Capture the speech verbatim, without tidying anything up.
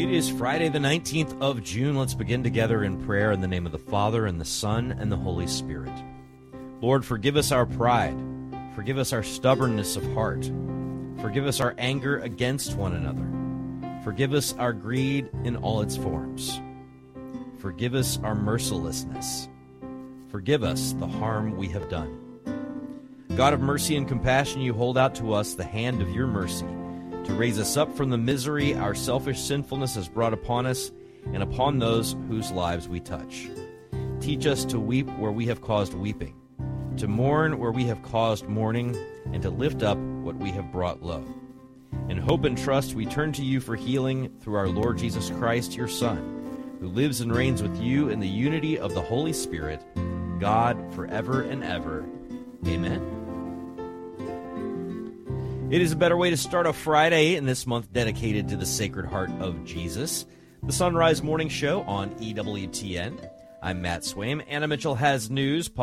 It is Friday the nineteenth of June. Let's begin together in prayer in the name of the Father, and the Son, and the Holy Spirit. Lord, forgive us our pride. Forgive us our stubbornness of heart. Forgive us our anger against one another. Forgive us our greed in all its forms. Forgive us our mercilessness. Forgive us the harm we have done. God of mercy and compassion, you hold out to us the hand of your mercy to raise us up from the misery our selfish sinfulness has brought upon us and upon those whose lives we touch. Teach us to weep where we have caused weeping, to mourn where we have caused mourning, and to lift up what we have brought low. In hope and trust, we turn to you for healing through our Lord Jesus Christ, your Son, who lives and reigns with you in the unity of the Holy Spirit, God, forever and ever. Amen. It is a better way to start a Friday in this month dedicated to the Sacred Heart of Jesus. The Sunrise Morning Show on E W T N. I'm Matt Swaim. Anna Mitchell has news.